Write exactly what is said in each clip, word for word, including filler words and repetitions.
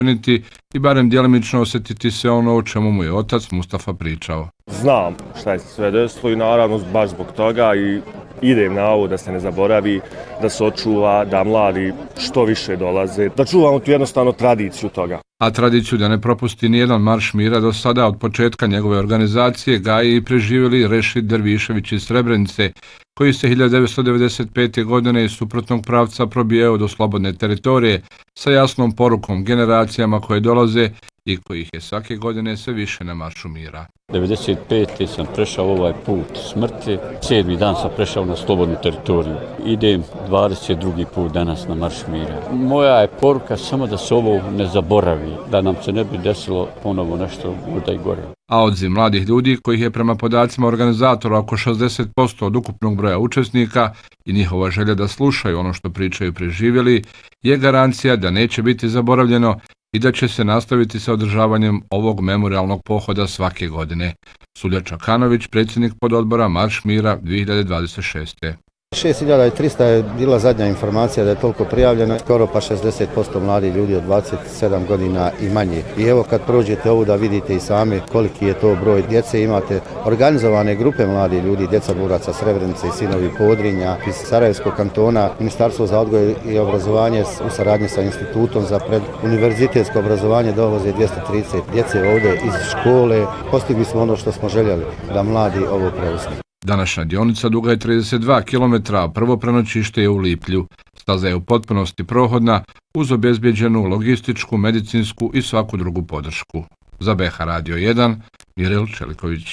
učiniti i barem djelimično osjetiti se ono o čemu mu je otac Mustafa pričao. Znam šta je sve desilo i naravno baš zbog toga i idem na ovo da se ne zaboravi, da se očuva, da mladi što više dolaze, da čuvamo tu jednostavno tradiciju toga. A tradiciju da ne propusti nijedan marš mira do sada od početka njegove organizacije gaji i preživjeli Rešid Dervišević iz Srebrenice, koji se hiljadu devetsto devedeset pete. godine iz suprotnog pravca probijao do slobodne teritorije sa jasnom porukom generacijama koje dolaze i kojih je svake godine sve više na maršu mira. devedeset pete. sam prešao ovaj put smrti, sedmi dan sam prešao na slobodnu teritoriju. Idem dvadeset drugi put danas na marš mira. Moja je poruka samo da se ovo ne zaboravi, da nam se ne bi desilo ponovo nešto možda i gore. A odziv mladih ljudi, kojih je prema podacima organizatora oko šezdeset posto od ukupnog broja učesnika i njihova želja da slušaju ono što pričaju preživjeli, je garancija da neće biti zaboravljeno i da će se nastaviti sa održavanjem ovog memorijalnog pohoda svake godine. Sulja Čakanović, predsjednik pododbora Marš mira dvije hiljade dvadeset šeste. šest hiljada trista je bila zadnja informacija da je toliko prijavljeno, skoro pa šezdeset posto mladih ljudi od dvadeset sedam godina i manje. I evo kad prođete ovu da vidite i sami koliki je to broj djece, imate organizovane grupe mladih ljudi, djeca boraca Srebrenice i sinovi Podrinja, iz Sarajevskog kantona, Ministarstvo za odgoj i obrazovanje u saradnji sa Institutom za preduniverzitetsko obrazovanje dovoze dvjesto trideset djece ovdje iz škole. Postigli smo ono što smo željeli, da mladi ovo preuzme. Današnja dionica duga je trideset dva kilometra, a prvo prenoćište je u Liplju. Staza je u potpunosti prohodna uz obezbjeđenu logističku, medicinsku i svaku drugu podršku. Za B H Radio jedan, Mirel Čeliković.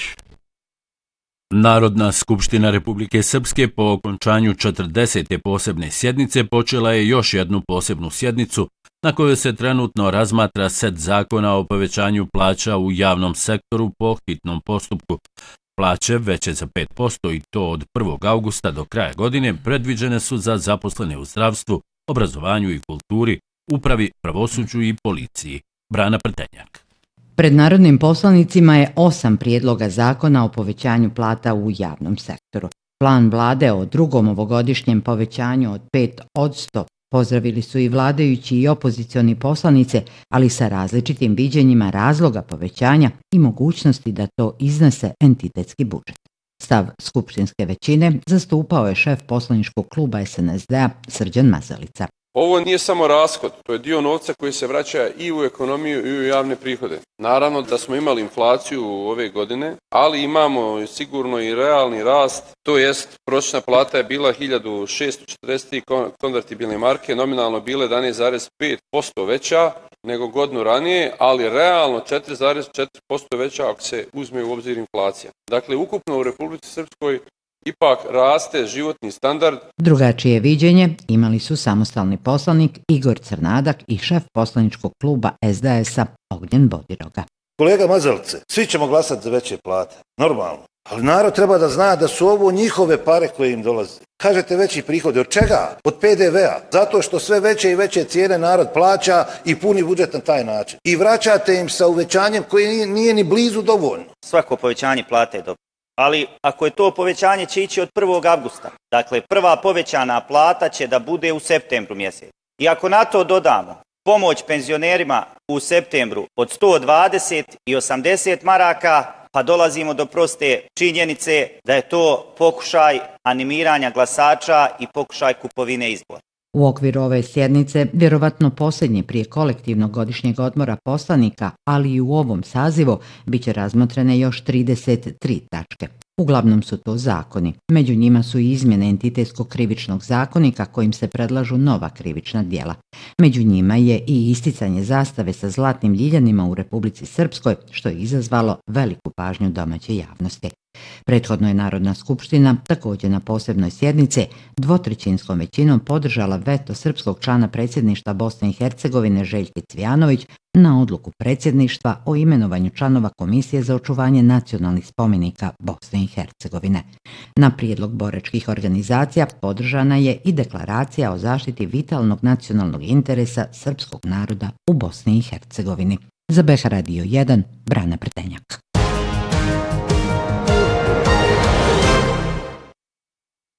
Narodna skupština Republike Srpske po okončanju četrdesete posebne sjednice počela je još jednu posebnu sjednicu na kojoj se trenutno razmatra set zakona o povećanju plaća u javnom sektoru po hitnom postupku. Plaće veće za pet posto i to od prvog avgusta do kraja godine predviđene su za zaposlene u zdravstvu, obrazovanju i kulturi, upravi, pravosuđu i policiji. Brana Prtenjak. Pred narodnim poslanicima je osam prijedloga zakona o povećanju plata u javnom sektoru. Plan vlade o drugom ovogodišnjem povećanju od pet posto pozdravili su i vladajući i opozicioni poslanice, ali sa različitim viđenjima razloga povećanja i mogućnosti da to iznese entitetski budžet. Stav skupštinske većine zastupao je šef poslaničkog kluba S N S D-a Srđan Mazalica. Ovo nije samo rashod, to je dio novca koji se vraća i u ekonomiju i u javne prihode. Naravno da smo imali inflaciju ove godine, ali imamo sigurno i realni rast, to jest prosječna plata je bila hiljadu šesto četrdeset tri konvertibilne marke, nominalno bila jedanaest zarez pet posto veća nego godinu ranije, ali realno četiri zarez četiri posto veća ako se uzme u obzir inflacija. Dakle, ukupno u Republici Srpskoj ipak raste životni standard. Drugačije viđenje imali su samostalni poslanik Igor Crnadak i šef poslaničkog kluba S D S-a Ognjen Bodiroga. Kolega Mazalice, svi ćemo glasati za veće plate, normalno. Ali narod treba da zna da su ovo njihove pare koje im dolaze. Kažete veći prihodi, od čega? Od P D V-a. Zato što sve veće i veće cijene narod plaća i puni budžet na taj način. I vraćate im sa uvećanjem koje nije, nije ni blizu dovoljno. Svako povećanje plate je dobro. Ali ako je to povećanje će ići od prvog avgusta, dakle prva povećana plata će da bude u septembru mjesecu. I ako na to dodamo pomoć penzionerima u septembru od sto dvadeset i osamdeset maraka, pa dolazimo do proste činjenice da je to pokušaj animiranja glasača i pokušaj kupovine izbora. U okviru ove sjednice, vjerovatno posljednje prije kolektivnog godišnjeg odmora poslanika, ali i u ovom sazivu, bit će razmotrene još trideset tri tačke. Uglavnom su to zakoni. Među njima su i izmjene entitetskog krivičnog zakonika kojim se predlažu nova krivična djela. Među njima je i isticanje zastave sa zlatnim ljiljanima u Republici Srpskoj, što je izazvalo veliku pažnju domaće javnosti. Prethodno je Narodna skupština, također na posebnoj sjednici, dvotrećinskom većinom podržala veto srpskog člana predsjedništva Bosne i Hercegovine Željke Cvijanović na odluku predsjedništva o imenovanju članova Komisije za očuvanje nacionalnih spomenika Bosne i Hercegovine. Na prijedlog boračkih organizacija podržana je i deklaracija o zaštiti vitalnog nacionalnog interesa srpskog naroda u Bosni i Hercegovini. Za B H Radio jedan, Brana Prtenjak.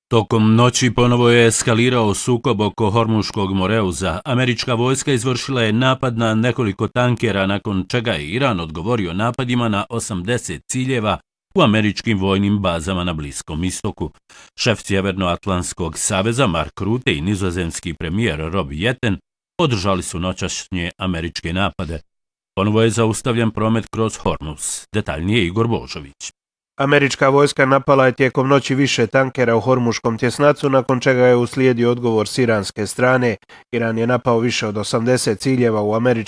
Tokom noći ponovo je eskalirao sukob oko Hormuškog Moreuza. Američka vojska izvršila je napad na nekoliko tankera, nakon čega je Iran odgovorio napadima na osamdeset ciljeva u američkim vojnim bazama na Bliskom istoku. Šef Sjevernoatlantskog saveza Mark Rutte i nizozemski premijer Rob Jetten podržali su noćašnje američke napade. Ponovo je zaustavljen promet kroz Hormuz. Detaljnije Igor Božović. Američka vojska napala je tijekom noći više tankera u Hormuškom tjesnacu, nakon čega je uslijedio odgovor s iranske strane. Iran je napao više od osamdeset ciljeva u američkim